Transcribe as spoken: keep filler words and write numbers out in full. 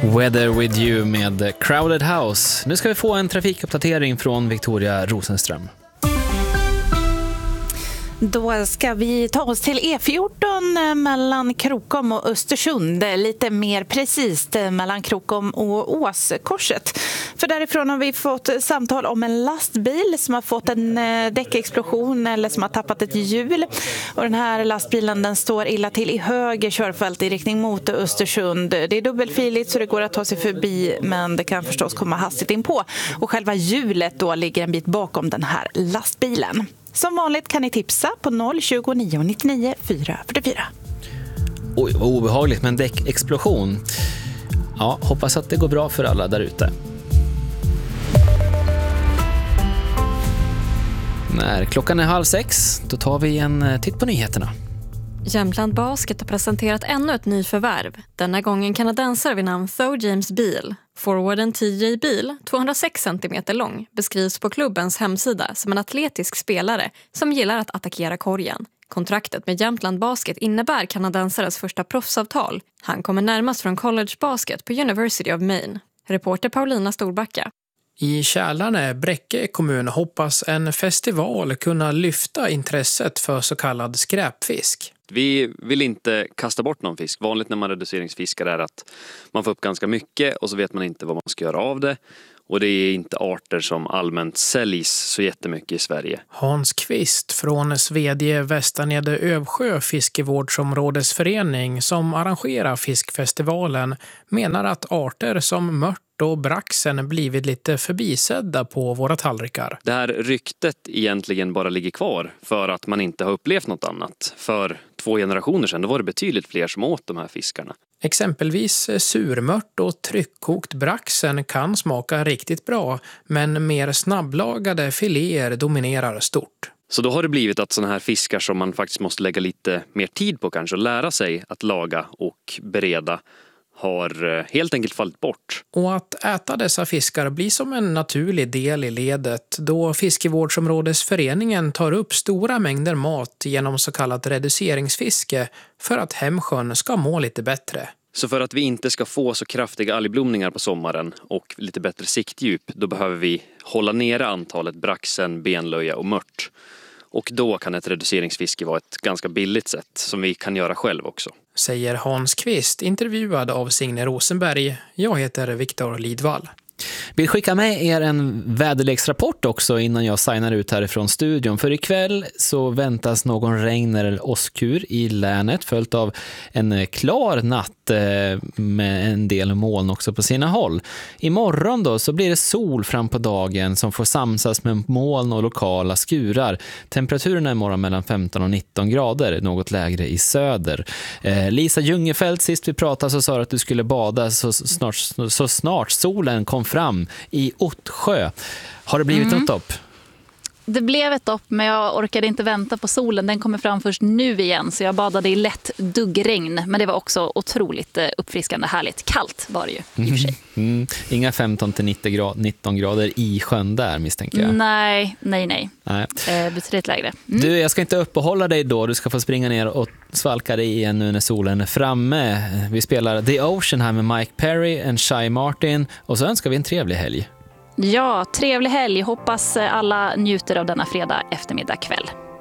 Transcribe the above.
Weather with you med Crowded House. Nu ska vi få en trafikuppdatering från Victoria Rosenström. Då ska vi ta oss till E fjorton mellan Krokom och Östersund. Lite mer precis mellan Krokom och Åskorset. För därifrån har vi fått samtal om en lastbil som har fått en däckexplosion eller som har tappat ett hjul. Och den här lastbilen den står illa till i höger körfält i riktning mot Östersund. Det är dubbelfiligt så det går att ta sig förbi, men det kan förstås komma hastigt in på. Och själva hjulet då ligger en bit bakom den här lastbilen. Som vanligt kan ni tipsa på noll tjugo nio nittionio fyra fyrtiofyra. Oj, vad obehagligt med en däckexplosion. Ja, hoppas att det går bra för alla där ute. När klockan är halv sex, då tar vi en titt på nyheterna. Jämtland Basket har presenterat ännu ett nyförvärv. Denna gången kanadensare vid namn Tho James Beal. Forwarden T J Beal, tvåhundrasex centimeter lång, beskrivs på klubbens hemsida som en atletisk spelare som gillar att attackera korgen. Kontraktet med Jämtland Basket innebär kanadensares första proffsavtal. Han kommer närmast från college basket på University of Maine. Reporter Paulina Storbacka. I Kälarne, Bräcke kommun, hoppas en festival kunna lyfta intresset för så kallad skräpfisk. Vi vill inte kasta bort någon fisk. Vanligt när man reduceringsfiskar är att man får upp ganska mycket och så vet man inte vad man ska göra av det. Och det är inte arter som allmänt säljs så jättemycket i Sverige. Hans Kvist från Svedje Västernede Övsjö fiskevårdsområdesförening som arrangerar fiskfestivalen menar att arter som mört och braxen blivit lite förbisedda på våra tallrikar. Det här ryktet egentligen bara ligger kvar för att man inte har upplevt något annat. För två generationer sedan då var det betydligt fler som åt de här fiskarna. Exempelvis surmört och tryckkokt braxen kan smaka riktigt bra, men mer snabblagade filéer dominerar stort. Så då har det blivit att sådana här fiskar som man faktiskt måste lägga lite mer tid på kanske och lära sig att laga och bereda har helt enkelt fallit bort. Och att äta dessa fiskar blir som en naturlig del i ledet då fiskevårdsområdesföreningen tar upp stora mängder mat genom så kallat reduceringsfiske för att hemsjön ska må lite bättre. Så för att vi inte ska få så kraftiga algblomningar på sommaren och lite bättre siktdjup, då behöver vi hålla nere antalet braxen, benlöja och mört. Och då kan ett reduceringsfiske vara ett ganska billigt sätt som vi kan göra själv också. Säger Hans Kvist, intervjuad av Signe Rosenberg. Jag heter Viktor Lidvall. Vill skicka med er en väderleksrapport också innan jag signar ut härifrån studion. För ikväll så väntas någon regn eller åskur i länet följt av en klar natt med en del moln också på sina håll. Imorgon då så blir det sol fram på dagen som får samsas med moln och lokala skurar. Temperaturen är imorgon mellan femton och nitton grader, något lägre i söder. Eh, Lisa Ljungefelt, sist vi pratade så sa att du skulle bada så snart, så snart solen kom fram i Ottsjö. Har det blivit mm. något dopp? Det blev ett dopp, men jag orkade inte vänta på solen. Den kommer fram först nu igen, så jag badade i lätt duggregn. Men det var också otroligt uppfriskande, härligt. Kallt var det ju, i och för sig. Mm. Inga femton till nitton grader i sjön där, misstänker jag. Nej, nej, nej. nej. Eh, betydligt lägre. Mm. Du, jag ska inte uppehålla dig då. Du ska få springa ner och svalka dig igen nu när solen är framme. Vi spelar The Ocean här med Mike Perry och Shy Martin. Och så önskar vi en trevlig helg. Ja, trevlig helg. Hoppas alla njuter av denna fredag eftermiddag kväll.